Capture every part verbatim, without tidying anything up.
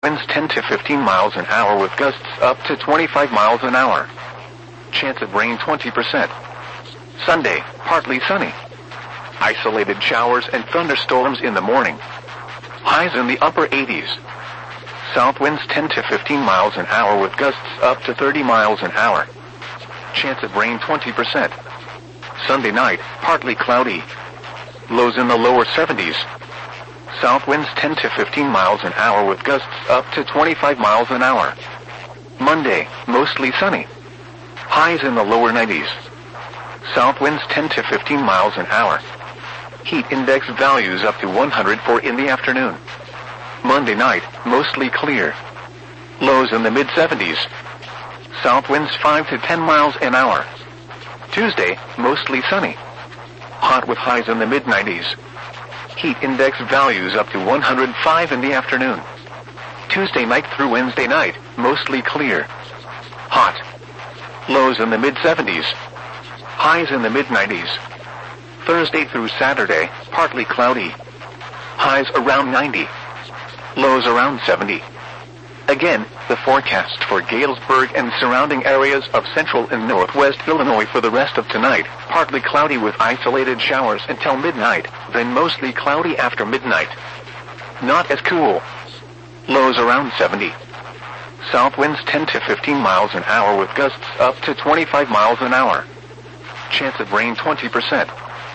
Winds ten to fifteen miles an hour with gusts up to twenty-five miles an hour. Chance of rain twenty percent. Sunday, partly sunny. Isolated showers and thunderstorms in the morning. Highs in the upper eighties. South winds ten to fifteen miles an hour with gusts up to thirty miles an hour. Chance of rain twenty percent. Sunday night, partly cloudy. Lows in the lower seventies. South winds ten to fifteen miles an hour with gusts up to twenty-five miles an hour. Monday, mostly sunny. Highs in the lower nineties. South winds ten to fifteen miles an hour. Heat index values up to one hundred four in the afternoon. Monday night, mostly clear. Lows in the mid seventies. South winds five to ten miles an hour. Tuesday, mostly sunny. Hot with highs in the mid nineties. Heat index values up to one hundred five in the afternoon. Tuesday night through Wednesday night, mostly clear. Hot. Lows in the mid seventies. Highs in the mid nineties. Thursday through Saturday, partly cloudy. Highs around ninety. Lows around seventy. Again, the forecast for Galesburg and surrounding areas of central and northwest Illinois for the rest of tonight. Partly cloudy with isolated showers until midnight, then mostly cloudy after midnight. Not as cool. Lows around seventy. South winds ten to fifteen miles an hour with gusts up to twenty-five miles an hour. Chance of rain twenty percent.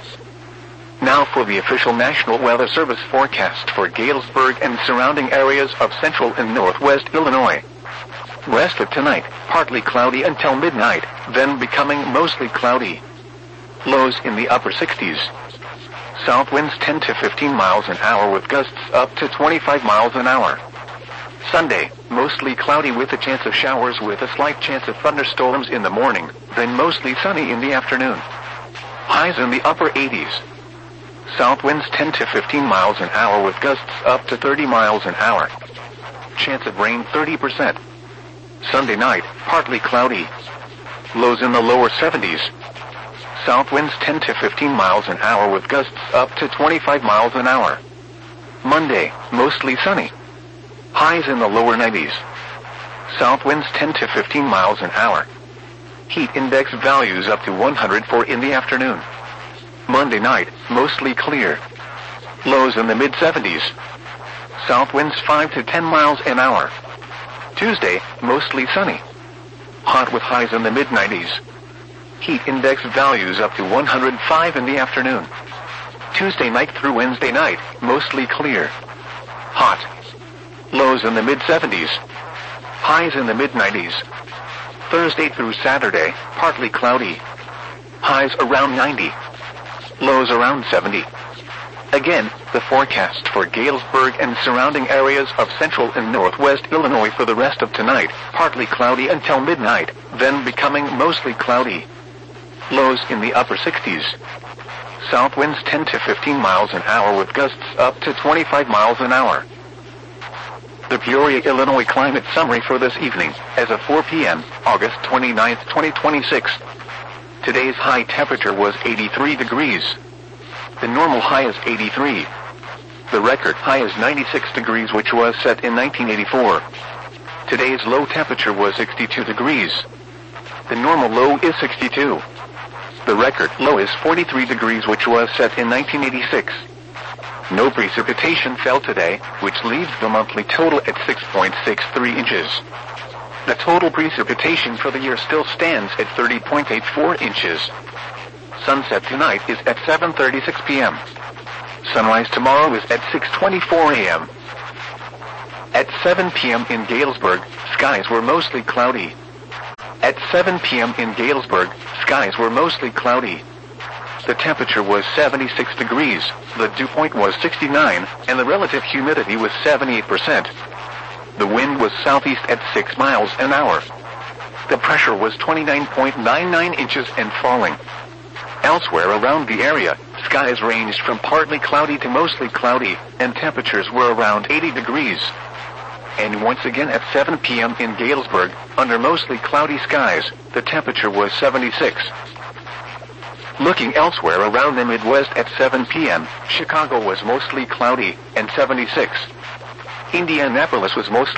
Now for the official National Weather Service forecast for Galesburg and surrounding areas of central and northwest Illinois. Rest of tonight, partly cloudy until midnight, then becoming mostly cloudy. Lows in the upper sixties. South winds ten to fifteen miles an hour with gusts up to twenty-five miles an hour. Sunday, mostly cloudy with a chance of showers with a slight chance of thunderstorms in the morning, then mostly sunny in the afternoon. Highs in the upper eighties. South winds ten to fifteen miles an hour with gusts up to thirty miles an hour. Chance of rain thirty percent. Sunday night, partly cloudy. Lows in the lower seventies. South winds ten to fifteen miles an hour with gusts up to twenty-five miles an hour. Monday, mostly sunny. Highs in the lower nineties. South winds ten to fifteen miles an hour. Heat index values up to one hundred four in the afternoon. Monday night, mostly clear. Lows in the mid seventies. South winds five to ten miles an hour. Tuesday, mostly sunny. Hot with highs in the mid nineties. Heat index values up to one hundred five in the afternoon. Tuesday night through Wednesday night, mostly clear. Hot. Lows in the mid seventies. Highs in the mid nineties. Thursday through Saturday, partly cloudy. Highs around ninety. Lows around seventy. Again, the forecast for Galesburg and surrounding areas of central and northwest Illinois for the rest of tonight. Partly cloudy until midnight, then becoming mostly cloudy. Lows in the upper sixties. South winds ten to fifteen miles an hour with gusts up to twenty-five miles an hour. The Peoria, Illinois climate summary for this evening, as of four p.m., August twenty-ninth, twenty twenty-six. Today's high temperature was eighty-three degrees. The normal high is eighty-three. The record high is ninety-six degrees, which was set in nineteen eighty-four. Today's low temperature was sixty-two degrees. The normal low is sixty-two. The record low is forty-three degrees, which was set in nineteen eighty-six. No precipitation fell today, which leaves the monthly total at six point six three inches. The total precipitation for the year still stands at thirty point eight four inches. Sunset tonight is at seven thirty-six p.m. Sunrise tomorrow is at six twenty-four a.m. At seven p.m. in Galesburg, skies were mostly cloudy. At seven p.m. in Galesburg, skies were mostly cloudy. The temperature was seventy-six degrees, the dew point was sixty-nine, and the relative humidity was seventy-eight percent. The wind was southeast at six miles an hour. The pressure was twenty-nine point nine nine inches and falling. Elsewhere around the area, skies ranged from partly cloudy to mostly cloudy, and temperatures were around eighty degrees. And once again at seven p.m. in Galesburg, under mostly cloudy skies, the temperature was seventy-six. Looking elsewhere around the Midwest at seven p.m., Chicago was mostly cloudy, and seventy-six. Indianapolis was mostly